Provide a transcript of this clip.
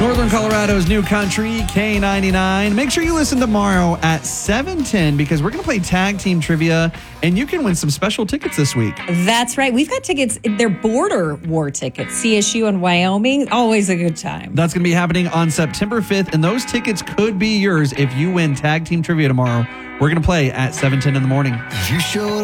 Northern Colorado's new country, K99. Make sure you listen tomorrow at 7:10 because we're going to play tag team trivia, and you can win some special tickets this week. That's right. We've got tickets. They're border war tickets. CSU and Wyoming. Always a good time. That's going to be happening on September 5th, and those tickets could be yours if you win tag team trivia tomorrow. We're going to play at 7:10 in the morning. You showed